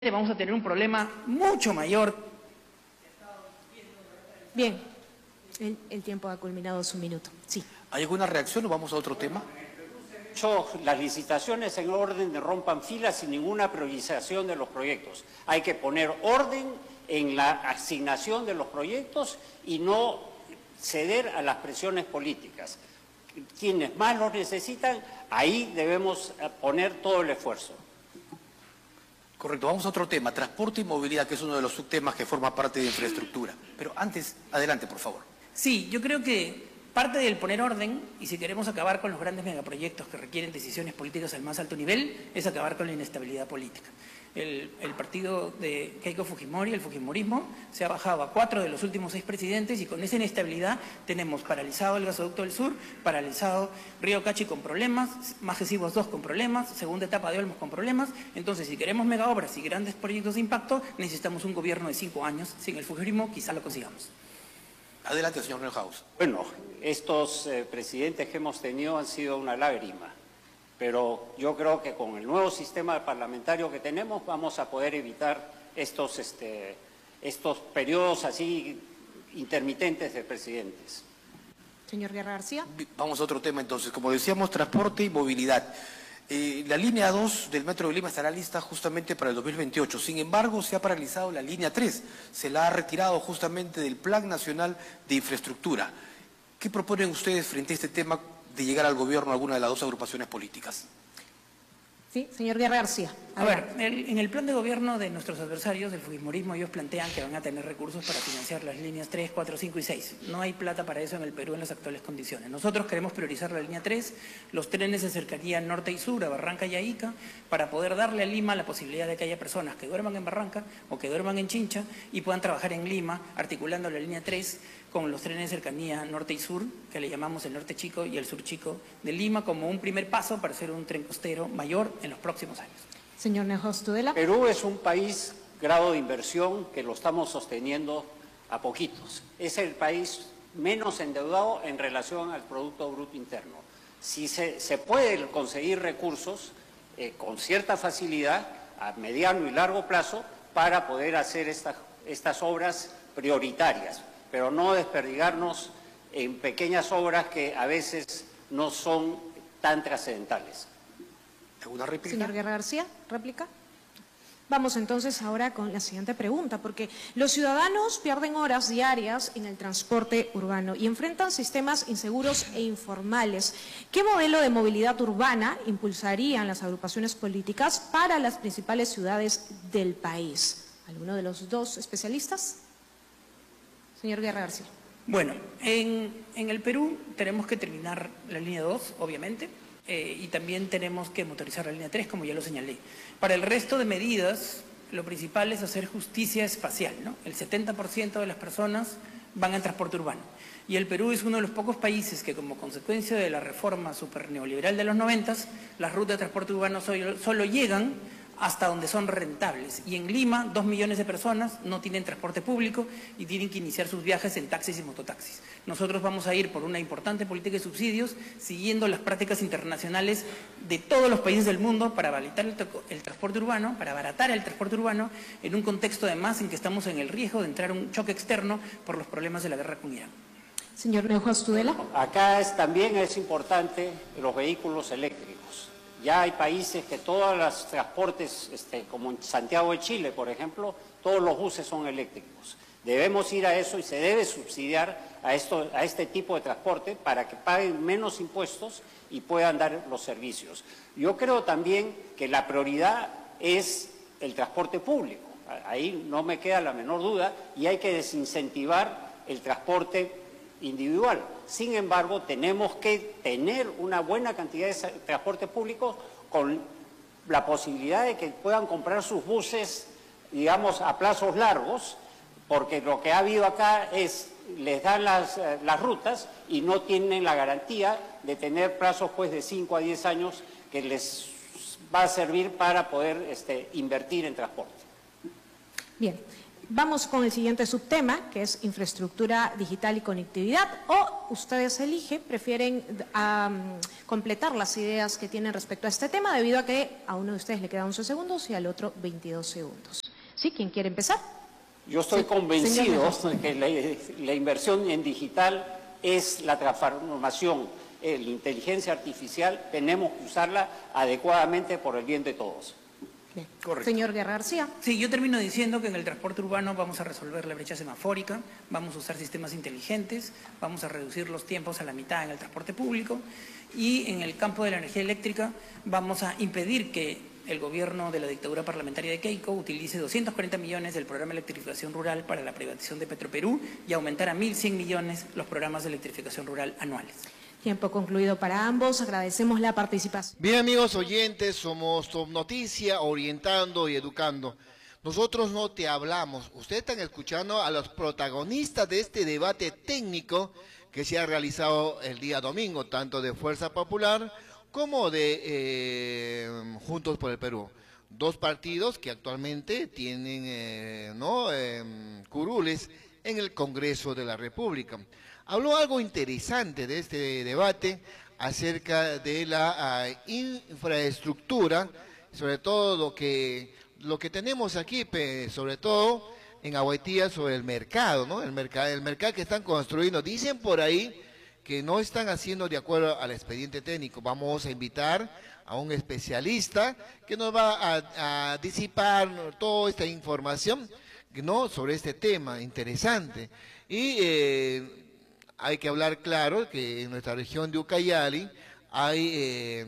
vamos a tener un problema mucho mayor. Bien, el tiempo ha culminado su minuto. Sí. ¿Hay alguna reacción o vamos a otro tema? Las licitaciones en orden de rompan filas sin ninguna priorización de los proyectos. Hay que poner orden en la asignación de los proyectos y no ceder a las presiones políticas. Quienes más los necesitan, ahí debemos poner todo el esfuerzo. Correcto, vamos a otro tema, transporte y movilidad, que es uno de los subtemas que forma parte de infraestructura. Pero antes, adelante, por favor. Sí, yo creo que parte del poner orden, y si queremos acabar con los grandes megaproyectos que requieren decisiones políticas al más alto nivel, es acabar con la inestabilidad política. El partido de Keiko Fujimori, el fujimorismo, se ha bajado a 4 de los últimos 6 presidentes y con esa inestabilidad tenemos paralizado el gasoducto del sur, paralizado Río Cachi con problemas, Majesivos 2 con problemas, segunda etapa de Olmos con problemas. Entonces, si queremos megaobras y grandes proyectos de impacto, necesitamos un gobierno de 5 años. Sin el fujimorismo quizá lo consigamos. Adelante, señor Neuhaus. Bueno, estos presidentes que hemos tenido han sido una lágrima. Pero yo creo que con el nuevo sistema parlamentario que tenemos vamos a poder evitar estos periodos así intermitentes de presidentes. Señor Guerra García. Vamos a otro tema entonces. Como decíamos, transporte y movilidad. La línea 2 del Metro de Lima estará lista justamente para el 2028. Sin embargo, se ha paralizado la línea 3. Se la ha retirado justamente del Plan Nacional de Infraestructura. ¿Qué proponen ustedes frente a este tema de llegar al gobierno a alguna de las dos agrupaciones políticas? Sí, señor Guerra García. A ver, en el plan de gobierno de nuestros adversarios, del fujimorismo, ellos plantean que van a tener recursos para financiar las líneas 3, 4, 5 y 6. No hay plata para eso en el Perú en las actuales condiciones. Nosotros queremos priorizar la línea 3, los trenes de cercanía norte y sur, a Barranca y a Ica, para poder darle a Lima la posibilidad de que haya personas que duerman en Barranca o que duerman en Chincha y puedan trabajar en Lima, articulando la línea 3 con los trenes de cercanía norte y sur, que le llamamos el norte chico y el sur chico de Lima, como un primer paso para hacer un tren costero mayor en los próximos años. Señor Neuhaus Tudela. Perú es un país grado de inversión que lo estamos sosteniendo a poquitos. Es el país menos endeudado en relación al Producto Bruto Interno. Si se puede conseguir recursos con cierta facilidad a mediano y largo plazo para poder hacer estas obras prioritarias, pero no desperdigarnos en pequeñas obras que a veces no son tan trascendentales. ¿Alguna réplica? Señor Guerra García, réplica. Vamos entonces ahora con la siguiente pregunta, porque los ciudadanos pierden horas diarias en el transporte urbano y enfrentan sistemas inseguros e informales. ¿Qué modelo de movilidad urbana impulsarían las agrupaciones políticas para las principales ciudades del país? ¿Alguno de los dos especialistas? Señor Guerra García. Bueno, en el Perú tenemos que terminar la línea 2, obviamente, y también tenemos que motorizar la línea 3, como ya lo señalé. Para el resto de medidas, lo principal es hacer justicia espacial, ¿no? El 70% de las personas van en transporte urbano. Y el Perú es uno de los pocos países que, como consecuencia de la reforma super neoliberal de los 90, las rutas de transporte urbano solo llegan hasta donde son rentables. Y en Lima, 2 millones de personas no tienen transporte público y tienen que iniciar sus viajes en taxis y mototaxis. Nosotros vamos a ir por una importante política de subsidios, siguiendo las prácticas internacionales de todos los países del mundo para abaratar el transporte urbano, en un contexto además en que estamos en el riesgo de entrar a un choque externo por los problemas de la guerra con Irán. Señor Neuhaus Tudela. Acá también es importante los vehículos eléctricos. Ya hay países que todos los transportes, como en Santiago de Chile, por ejemplo, todos los buses son eléctricos. Debemos ir a eso y se debe subsidiar a este tipo de transporte para que paguen menos impuestos y puedan dar los servicios. Yo creo también que la prioridad es el transporte público. Ahí no me queda la menor duda y hay que desincentivar el transporte individual. Sin embargo, tenemos que tener una buena cantidad de transporte público con la posibilidad de que puedan comprar sus buses, digamos, a plazos largos, porque lo que ha habido acá es, les dan las rutas y no tienen la garantía de tener plazos pues de 5 a 10 años que les va a servir para poder invertir en transporte. Bien. Vamos con el siguiente subtema, que es infraestructura digital y conectividad, o ustedes eligen, prefieren completar las ideas que tienen respecto a este tema, debido a que a uno de ustedes le queda 11 segundos y al otro 22 segundos. ¿Sí? ¿Quién quiere empezar? Yo estoy convencido de que la inversión en digital es la transformación, la inteligencia artificial, tenemos que usarla adecuadamente por el bien de todos. Bien. Señor Guerra García. Sí, yo termino diciendo que en el transporte urbano vamos a resolver la brecha semafórica, vamos a usar sistemas inteligentes, vamos a reducir los tiempos a la mitad en el transporte público y en el campo de la energía eléctrica vamos a impedir que el gobierno de la dictadura parlamentaria de Keiko utilice 240 millones del programa de electrificación rural para la privatización de Petroperú y aumentar a 1.100 millones los programas de electrificación rural anuales. Tiempo concluido para ambos. Agradecemos la participación. Bien, amigos oyentes, somos Top Noticia, orientando y educando. Nosotros no te hablamos. Ustedes están escuchando a los protagonistas de este debate técnico que se ha realizado el día domingo, tanto de Fuerza Popular como de Juntos por el Perú. Dos partidos que actualmente tienen curules en el Congreso de la República. Habló algo interesante de este debate acerca de la infraestructura, sobre todo lo que tenemos aquí, sobre todo en Agüetía, sobre el mercado, ¿no? El mercado que están construyendo. Dicen por ahí que no están haciendo de acuerdo al expediente técnico. Vamos a invitar a un especialista que nos va a disipar toda esta información, ¿no?, sobre este tema interesante. Y hay que hablar claro que en nuestra región de Ucayali hay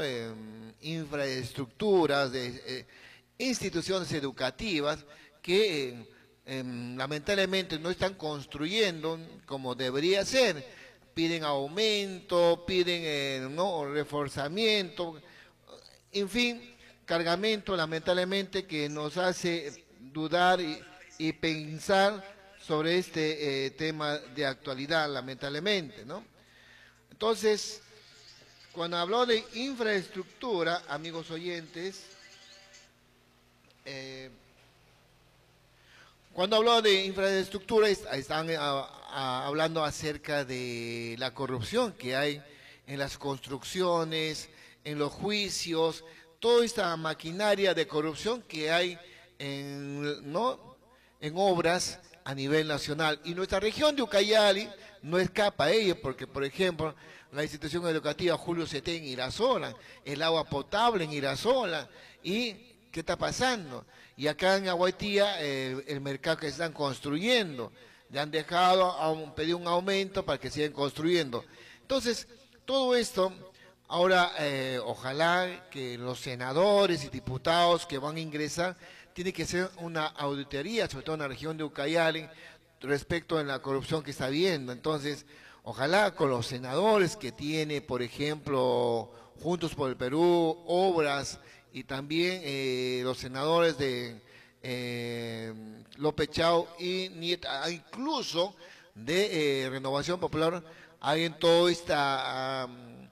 infraestructuras, instituciones educativas que lamentablemente no están construyendo como debería ser. Piden aumento, piden reforzamiento, en fin, cargamento lamentablemente que nos hace dudar y pensar sobre este tema de actualidad, lamentablemente, ¿no? Entonces, cuando habló de infraestructura, amigos oyentes, cuando habló de infraestructura, están hablando acerca de la corrupción que hay en las construcciones, en los juicios, toda esta maquinaria de corrupción que hay en obras a nivel nacional. Y nuestra región de Ucayali no escapa a ello, porque, por ejemplo, la institución educativa Julio Cetén en Irasola, el agua potable en Irasola, y ¿qué está pasando? Y acá en Agüetía, el mercado que están construyendo, le han dejado pedir un aumento para que sigan construyendo. Entonces, todo esto, ahora ojalá que los senadores y diputados que van a ingresar tiene que ser una auditoría, sobre todo en la región de Ucayali, respecto a la corrupción que está habiendo. Entonces, ojalá con los senadores que tiene, por ejemplo, Juntos por el Perú, Obras, y también los senadores de López Chau y Nieta, incluso de Renovación Popular, hay en toda esta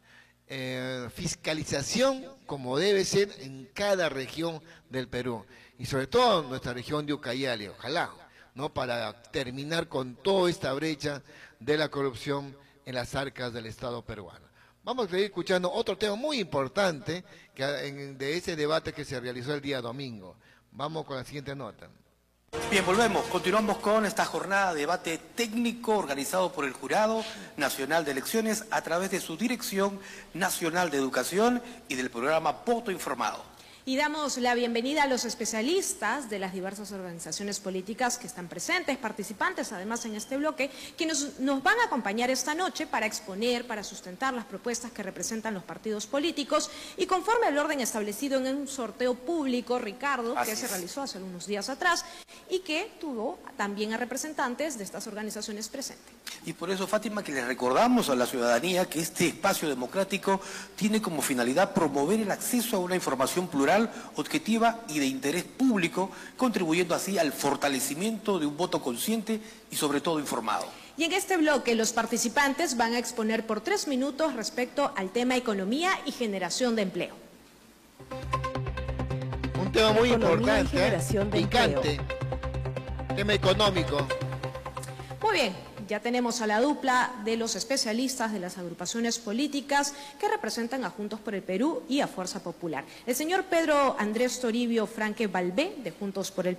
fiscalización como debe ser en cada región del Perú. Y sobre todo en nuestra región de Ucayali, ojalá, ¿no?, para terminar con toda esta brecha de la corrupción en las arcas del Estado peruano. Vamos a seguir escuchando otro tema muy importante de ese debate que se realizó el día domingo. Vamos con la siguiente nota. Bien, volvemos. Continuamos con esta jornada de debate técnico organizado por el Jurado Nacional de Elecciones a través de su Dirección Nacional de Educación y del programa Voto Informado. Y damos la bienvenida a los especialistas de las diversas organizaciones políticas que están presentes, participantes además en este bloque, quienes nos van a acompañar esta noche para exponer, para sustentar las propuestas que representan los partidos políticos y conforme al orden establecido en un sorteo público, Ricardo, que se realizó hace unos días atrás y que tuvo también a representantes de estas organizaciones presentes. Y por eso, Fátima, que le recordamos a la ciudadanía que este espacio democrático tiene como finalidad promover el acceso a una información plural, objetiva y de interés público, contribuyendo así al fortalecimiento de un voto consciente y sobre todo informado. Y en este bloque los participantes van a exponer por 3 minutos respecto al tema economía y generación de empleo. Un tema muy importante, picante. tema económico. Muy bien, ya tenemos a la dupla de los especialistas de las agrupaciones políticas que representan a Juntos por el Perú y a Fuerza Popular. El señor Pedro Andrés Toribio Franque Valvé, de Juntos por el